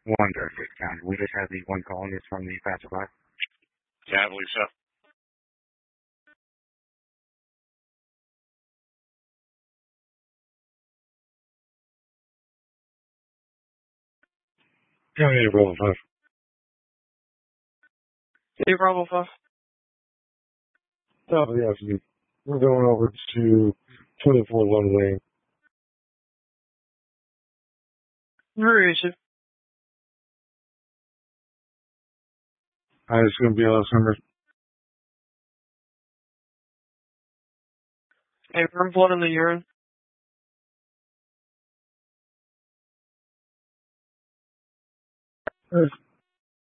One Garfield County. We just have the one colonist from the passerby. Yeah, I believe so. County Bravo 5. Hey, Bravo 5. Top of the afternoon. We're going over to 24 Lone Lane. Where is it? It's going to be Alexander. Hey, burn blood in the urine.